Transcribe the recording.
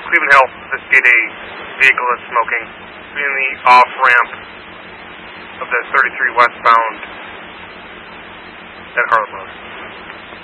Cleveland Hill. This did a vehicle is smoking in the off-ramp of the 33 westbound at Harlem Road.